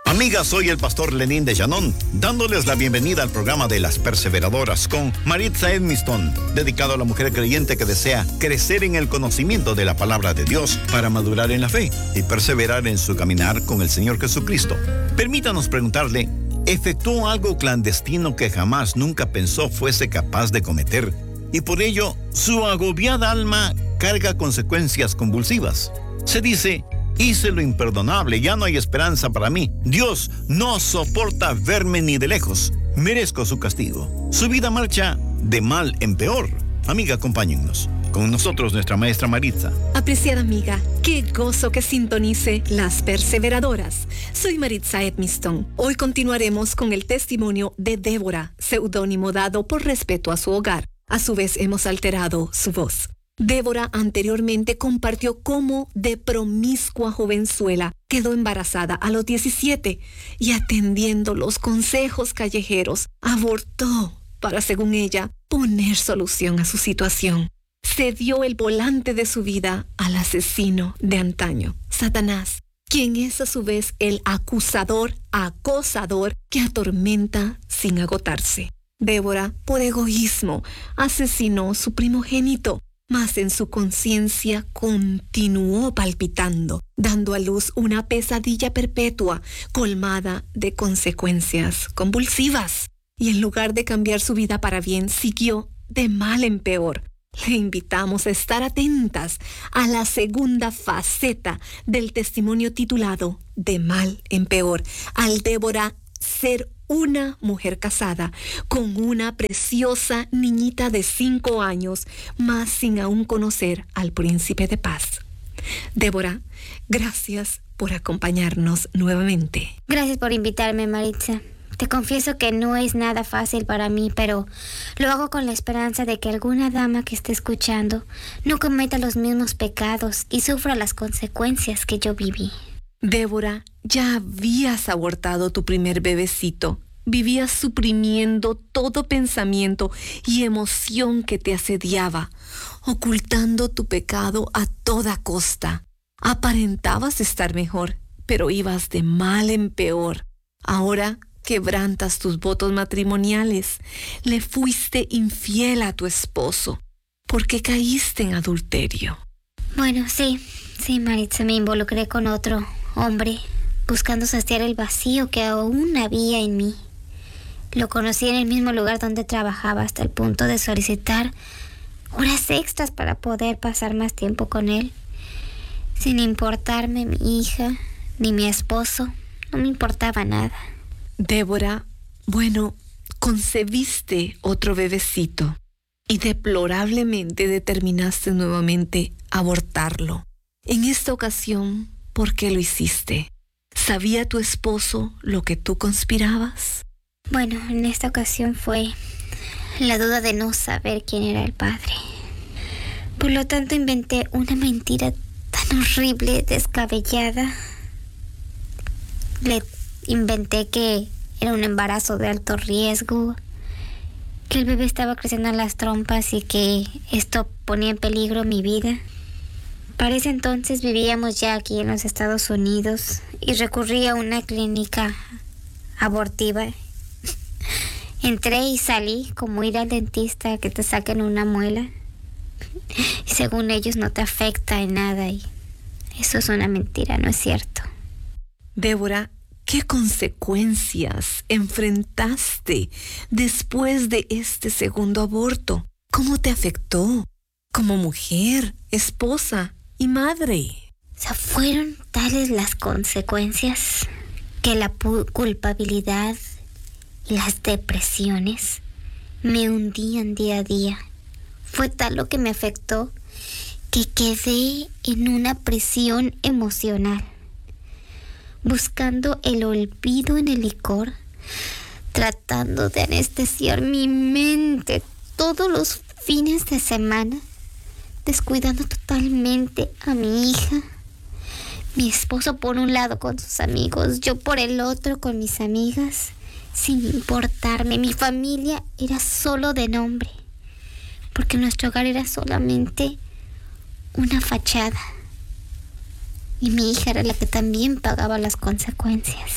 Amigas, soy el pastor Lenín de Llanón, dándoles la bienvenida al programa de Las Perseveradoras con Maritza Edmiston, dedicado a la mujer creyente que desea crecer en el conocimiento de la palabra de Dios para madurar en la fe y perseverar en su caminar con el Señor Jesucristo. Permítanos preguntarle, ¿efectuó algo clandestino que jamás nunca pensó fuese capaz de cometer? Y por ello, su agobiada alma carga consecuencias convulsivas. Se dice: hice lo imperdonable, ya no hay esperanza para mí. Dios no soporta verme ni de lejos. Merezco su castigo. Su vida marcha de mal en peor. Amiga, acompáñennos. Con nosotros nuestra maestra Maritza. Apreciada amiga, qué gozo que sintonice Las Perseveradoras. Soy Maritza Edmiston. Hoy continuaremos con el testimonio de Débora, seudónimo dado por respeto a su hogar. A su vez hemos alterado su voz. Débora anteriormente compartió cómo de promiscua jovenzuela quedó embarazada a los 17 y, atendiendo los consejos callejeros, abortó para, según ella, poner solución a su situación. Cedió el volante de su vida al asesino de antaño, Satanás, quien es a su vez el acusador, acosador que atormenta sin agotarse. Débora, por egoísmo, asesinó su primogénito, mas en su conciencia continuó palpitando, dando a luz una pesadilla perpetua, colmada de consecuencias convulsivas. Y en lugar de cambiar su vida para bien, siguió de mal en peor. Le invitamos a estar atentas a la segunda faceta del testimonio titulado De mal en peor, al Débora ser una mujer casada con una preciosa niñita de 5 años, más sin aún conocer al príncipe de paz. Débora, gracias por acompañarnos nuevamente. Gracias por invitarme, Maritza. Te confieso que no es nada fácil para mí, pero lo hago con la esperanza de que alguna dama que esté escuchando no cometa los mismos pecados y sufra las consecuencias que yo viví. Débora, ya habías abortado tu primer bebecito. Vivías suprimiendo todo pensamiento y emoción que te asediaba, ocultando tu pecado a toda costa. Aparentabas estar mejor, pero ibas de mal en peor. Ahora quebrantas tus votos matrimoniales. Le fuiste infiel a tu esposo, porque caíste en adulterio. Bueno, sí, Maritza, me involucré con otro hombre, buscando saciar el vacío que aún había en mí. Lo conocí en el mismo lugar donde trabajaba, hasta el punto de solicitar horas extras para poder pasar más tiempo con él. Sin importarme mi hija ni mi esposo, no me importaba nada. Débora, bueno, concebiste otro bebecito y deplorablemente determinaste nuevamente abortarlo. En esta ocasión, ¿por qué lo hiciste? ¿Sabía tu esposo lo que tú conspirabas? Bueno, en esta ocasión fue la duda de no saber quién era el padre. Por lo tanto, inventé una mentira tan horrible, descabellada. Le inventé que era un embarazo de alto riesgo, que el bebé estaba creciendo en las trompas y que esto ponía en peligro mi vida. Para ese entonces vivíamos ya aquí en los Estados Unidos y recurrí a una clínica abortiva. Entré y salí como ir al dentista que te saquen una muela. Y según ellos no te afecta en nada y eso es una mentira, no es cierto. Débora, ¿qué consecuencias enfrentaste después de este segundo aborto? ¿Cómo te afectó como mujer, esposa y madre? O sea, fueron tales las consecuencias que la culpabilidad y las depresiones me hundían día a día. Fue tal lo que me afectó que quedé en una prisión emocional, buscando el olvido en el licor, tratando de anestesiar mi mente todos los fines de semana, descuidando totalmente a mi hija. Mi esposo por un lado con sus amigos, yo por el otro con mis amigas, sin importarme. Mi familia era solo de nombre, porque nuestro hogar era solamente una fachada. Y mi hija era la que también pagaba las consecuencias.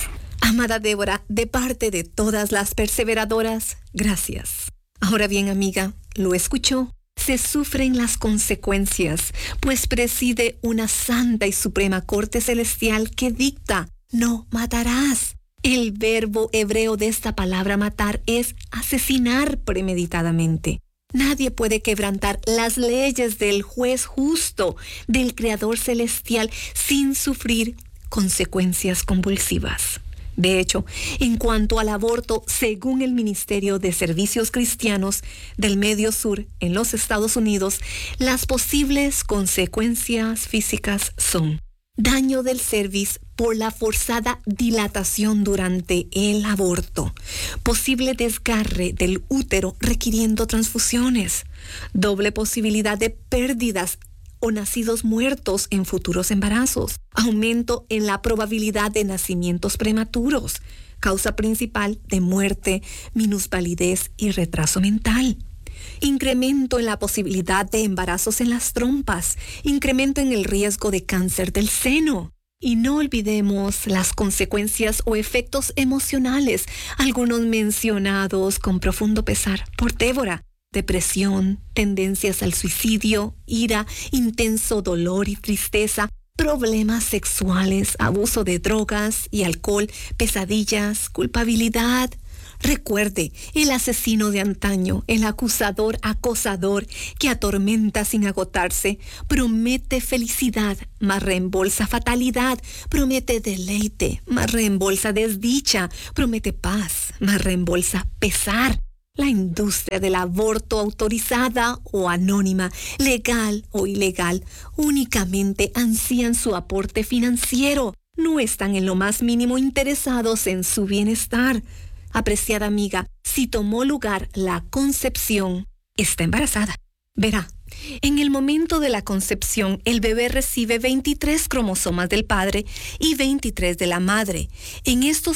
Amada Débora, de parte de todas las perseveradoras, gracias. Ahora bien, amiga, ¿lo escuchó? Se sufren las consecuencias, pues preside una santa y suprema corte celestial que dicta: no matarás. El verbo hebreo de esta palabra matar es asesinar premeditadamente. Nadie puede quebrantar las leyes del juez justo, del Creador celestial, sin sufrir consecuencias convulsivas. De hecho, en cuanto al aborto, según el Ministerio de Servicios Cristianos del Medio Sur en los Estados Unidos, las posibles consecuencias físicas son: daño del cervix por la forzada dilatación durante el aborto, posible desgarre del útero requiriendo transfusiones, doble posibilidad de pérdidas o nacidos muertos en futuros embarazos, aumento en la probabilidad de nacimientos prematuros, causa principal de muerte, minusvalidez y retraso mental. Incremento en la posibilidad de embarazos en las trompas, incremento en el riesgo de cáncer del seno. Y no olvidemos las consecuencias o efectos emocionales, algunos mencionados con profundo pesar por Débora: depresión, tendencias al suicidio, ira, intenso dolor y tristeza, problemas sexuales, abuso de drogas y alcohol, pesadillas, culpabilidad. Recuerde, el asesino de antaño, el acusador, acosador, que atormenta sin agotarse, promete felicidad, mas reembolsa fatalidad, promete deleite, mas reembolsa desdicha, promete paz, mas reembolsa pesar. La industria del aborto, autorizada o anónima, legal o ilegal, únicamente ansían su aporte financiero. No están en lo más mínimo interesados en su bienestar. Apreciada amiga, si tomó lugar la concepción, está embarazada. Verá, en el momento de la concepción, el bebé recibe 23 cromosomas del padre y 23 de la madre. En estos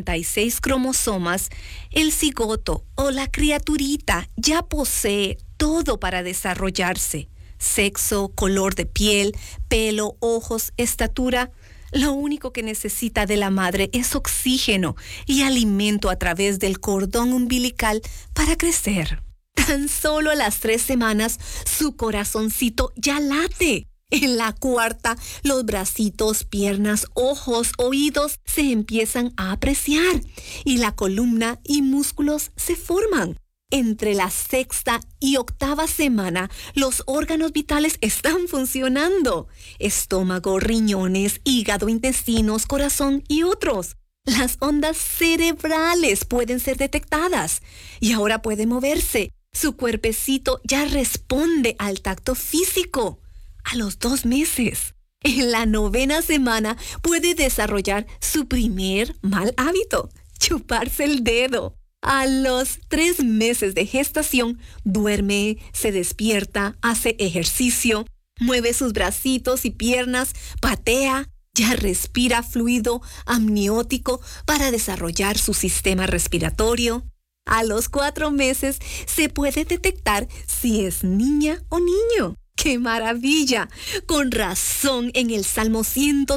46 cromosomas, el cigoto o la criaturita ya posee todo para desarrollarse: sexo, color de piel, pelo, ojos, estatura. Lo único que necesita de la madre es oxígeno y alimento a través del cordón umbilical para crecer. Tan solo a las 3 semanas, su corazoncito ya late. En la 4ª, los bracitos, piernas, ojos, oídos se empiezan a apreciar y la columna y músculos se forman. Entre la 6ª y 8ª semana, los órganos vitales están funcionando: estómago, riñones, hígado, intestinos, corazón y otros. Las ondas cerebrales pueden ser detectadas y ahora puede moverse. Su cuerpecito ya responde al tacto físico. A los 2 meses, en la 9ª semana, puede desarrollar su primer mal hábito: chuparse el dedo. A los 3 meses de gestación, duerme, se despierta, hace ejercicio, mueve sus bracitos y piernas, patea, ya respira fluido amniótico para desarrollar su sistema respiratorio. A los 4 meses se puede detectar si es niña o niño. ¡Qué maravilla! Con razón, en el Salmo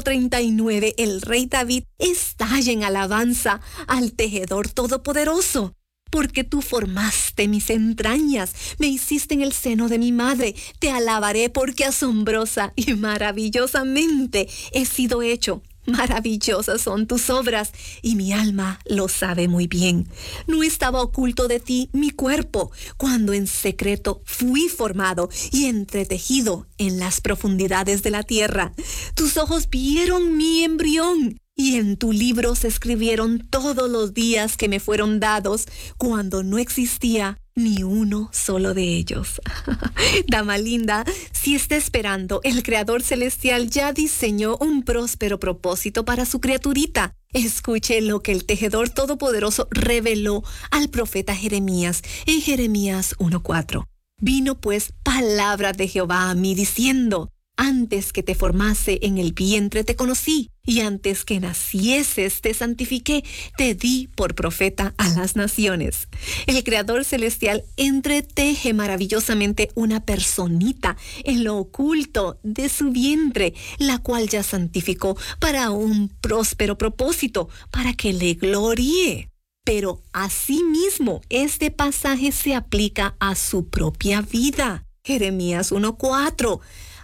139, el rey David estalla en alabanza al Tejedor Todopoderoso. Porque tú formaste mis entrañas, me hiciste en el seno de mi madre. Te alabaré porque asombrosa y maravillosamente he sido hecho. Maravillosas son tus obras, y mi alma lo sabe muy bien. No estaba oculto de ti mi cuerpo, cuando en secreto fui formado y entretejido en las profundidades de la tierra. Tus ojos vieron mi embrión, y en tu libro se escribieron todos los días que me fueron dados, cuando no existía ni uno solo de ellos. Dama linda, si está esperando, el Creador Celestial ya diseñó un próspero propósito para su criaturita. Escuche lo que el Tejedor Todopoderoso reveló al profeta Jeremías en Jeremías 1:4. Vino pues palabra de Jehová a mí diciendo: antes que te formase en el vientre te conocí, Y antes que nacieses te santifiqué, te di por profeta a las naciones. El Creador Celestial entreteje maravillosamente una personita en lo oculto de su vientre, la cual ya santificó para un próspero propósito, para que le gloríe. Pero asimismo, este pasaje se aplica a su propia vida. Jeremías 1:4.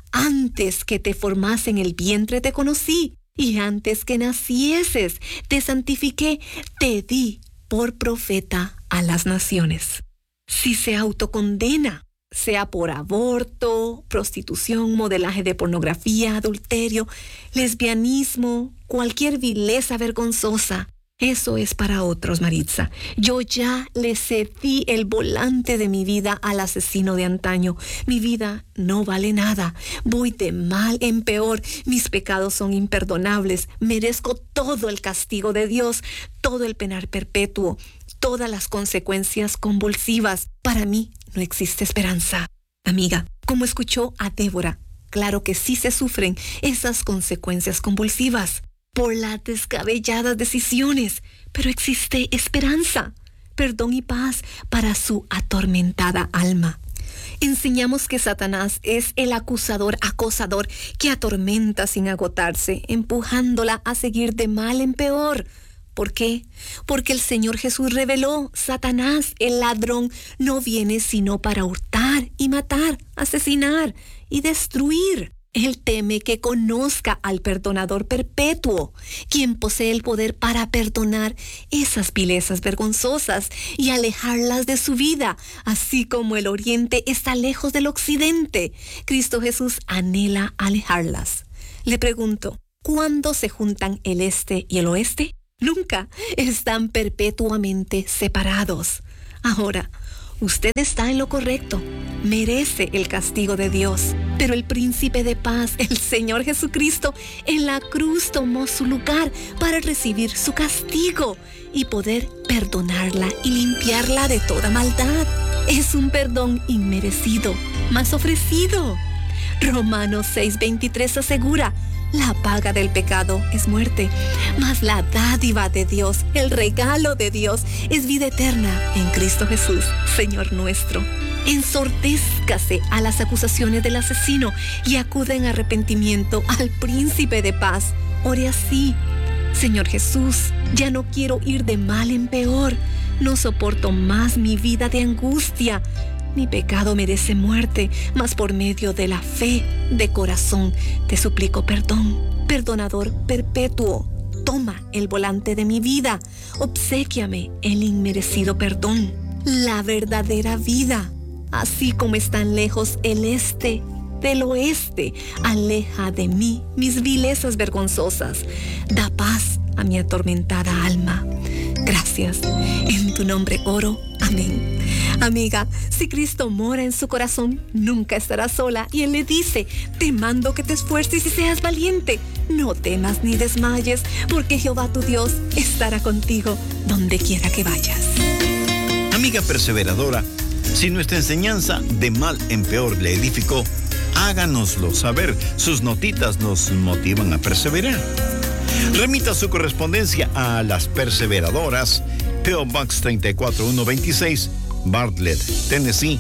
Antes que te formase en el vientre te conocí, y antes que nacieses te santifiqué, te di por profeta a las naciones. Si se autocondena, sea por aborto, prostitución, modelaje de pornografía, adulterio, lesbianismo, cualquier vileza vergonzosa, eso es para otros, Maritza. Yo ya le cedí el volante de mi vida al asesino de antaño. Mi vida no vale nada. Voy de mal en peor. Mis pecados son imperdonables. Merezco todo el castigo de Dios, todo el penar perpetuo, todas las consecuencias convulsivas. Para mí no existe esperanza. Amiga, como escuchó a Débora, claro que sí se sufren esas consecuencias convulsivas por las descabelladas decisiones, pero existe esperanza, perdón y paz para su atormentada alma. Enseñamos que Satanás es el acosador que atormenta sin agotarse, empujándola a seguir de mal en peor. ¿Por qué? Porque el Señor Jesús reveló: Satanás, el ladrón, no viene sino para hurtar y matar, asesinar y destruir. Él teme que conozca al perdonador perpetuo, quien posee el poder para perdonar esas vilezas vergonzosas y alejarlas de su vida, así como el oriente está lejos del occidente. Cristo Jesús anhela alejarlas. Le pregunto, ¿cuándo se juntan el este y el oeste? Nunca. Están perpetuamente separados. Ahora, usted está en lo correcto. Merece el castigo de Dios. Pero el príncipe de paz, el Señor Jesucristo, en la cruz tomó su lugar para recibir su castigo y poder perdonarla y limpiarla de toda maldad. Es un perdón inmerecido, mas ofrecido. Romanos 6:23 asegura: la paga del pecado es muerte, mas la dádiva de Dios, el regalo de Dios, es vida eterna en Cristo Jesús, Señor nuestro. Ensordézcase a las acusaciones del asesino y acuda en arrepentimiento al príncipe de paz. Ore así: Señor Jesús, ya no quiero ir de mal en peor. No soporto más mi vida de angustia. Mi pecado merece muerte, mas por medio de la fe de corazón te suplico perdón. Perdonador perpetuo, toma el volante de mi vida. Obséquiame el inmerecido perdón, la verdadera vida. Así como están lejos el este del oeste, aleja de mí mis vilezas vergonzosas. Da paz a mi atormentada alma. Gracias. En tu nombre oro. Amén. Amiga, si Cristo mora en su corazón, nunca estará sola. Y Él le dice: te mando que te esfuerces y seas valiente. No temas ni desmayes, porque Jehová tu Dios estará contigo donde quiera que vayas. Amiga perseveradora, si nuestra enseñanza de mal en peor le edificó, háganoslo saber. Sus notitas nos motivan a perseverar. Remita su correspondencia a Las Perseveradoras, P.O. Box 34126, Bartlett, Tennessee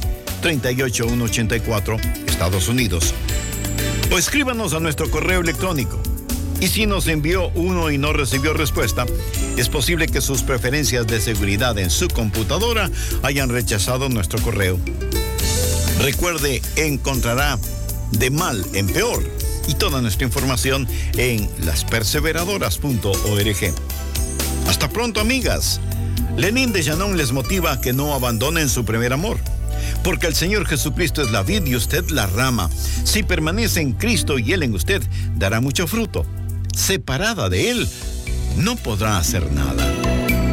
38184, Estados Unidos. O escríbanos a nuestro correo electrónico. Y si nos envió uno y no recibió respuesta, es posible que sus preferencias de seguridad en su computadora hayan rechazado nuestro correo. Recuerde, encontrará de mal en peor y toda nuestra información en lasperseveradoras.org. Hasta pronto, amigas. Lenín de Llanón les motiva a que no abandonen su primer amor, porque el Señor Jesucristo es la vid y usted la rama. Si permanece en Cristo y Él en usted, dará mucho fruto. Separada de Él, no podrá hacer nada.